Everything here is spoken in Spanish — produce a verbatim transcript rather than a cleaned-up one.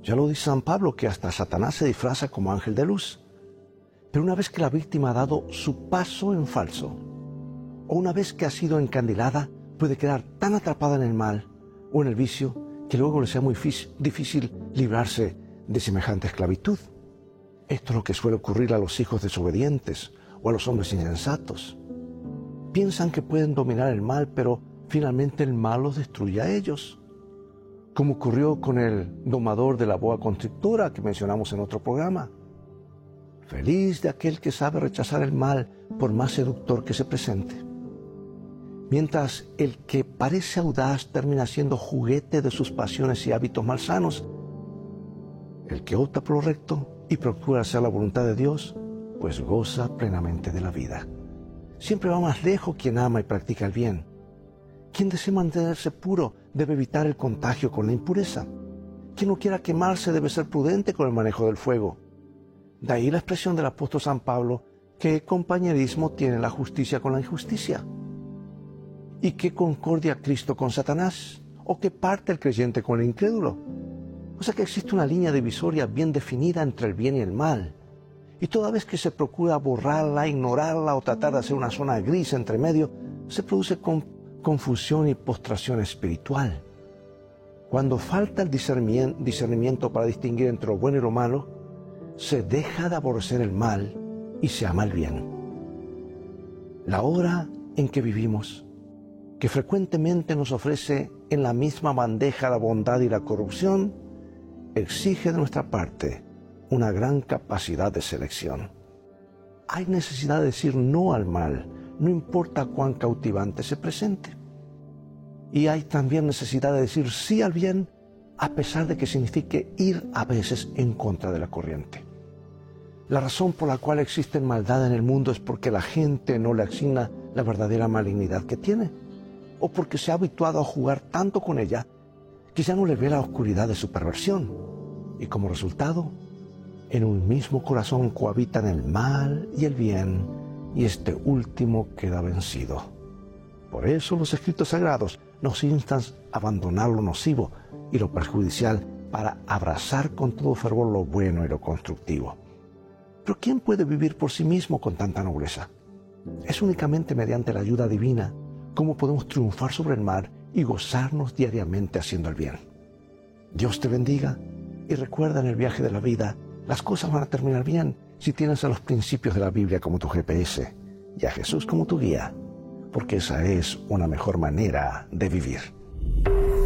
Ya lo dice San Pablo, que hasta Satanás se disfraza como ángel de luz. Pero una vez que la víctima ha dado su paso en falso, o una vez que ha sido encandilada, puede quedar tan atrapada en el mal o en el vicio que luego le sea muy difícil librarse de semejante esclavitud. Esto es lo que suele ocurrir a los hijos desobedientes o a los hombres insensatos. Piensan que pueden dominar el mal, pero finalmente el mal los destruye a ellos. Como ocurrió con el domador de la boa constrictora que mencionamos en otro programa. Feliz de aquel que sabe rechazar el mal por más seductor que se presente. Mientras el que parece audaz termina siendo juguete de sus pasiones y hábitos malsanos, el que opta por lo recto y procura hacer la voluntad de Dios, pues goza plenamente de la vida. Siempre va más lejos quien ama y practica el bien. Quien desea mantenerse puro debe evitar el contagio con la impureza. Quien no quiera quemarse debe ser prudente con el manejo del fuego. De ahí la expresión del apóstol San Pablo, ¿qué compañerismo tiene la justicia con la injusticia? ¿Y qué concordia Cristo con Satanás? ¿O qué parte el creyente con el incrédulo? O sea que existe una línea divisoria bien definida entre el bien y el mal. Y toda vez que se procura borrarla, ignorarla o tratar de hacer una zona gris entre medio, se produce con confusión y postración espiritual. Cuando falta el discernimiento para distinguir entre lo bueno y lo malo, se deja de aborrecer el mal y se ama el bien. La hora en que vivimos, que frecuentemente nos ofrece en la misma bandeja la bondad y la corrupción, exige de nuestra parte una gran capacidad de selección. Hay necesidad de decir no al mal, no importa cuán cautivante se presente. Y hay también necesidad de decir sí al bien, a pesar de que signifique ir a veces en contra de la corriente. La razón por la cual existe maldad en el mundo es porque la gente no le asigna la verdadera malignidad que tiene, o porque se ha habituado a jugar tanto con ella que ya no le ve la oscuridad de su perversión. Y como resultado, en un mismo corazón cohabitan el mal y el bien, y este último queda vencido. Por eso los escritos sagrados nos instan a abandonar lo nocivo y lo perjudicial para abrazar con todo fervor lo bueno y lo constructivo. Pero ¿quién puede vivir por sí mismo con tanta nobleza? Es únicamente mediante la ayuda divina cómo podemos triunfar sobre el mal y gozarnos diariamente haciendo el bien. Dios te bendiga y recuerda, en el viaje de la vida, las cosas van a terminar bien si tienes a los principios de la Biblia como tu G P S y a Jesús como tu guía, porque esa es una mejor manera de vivir.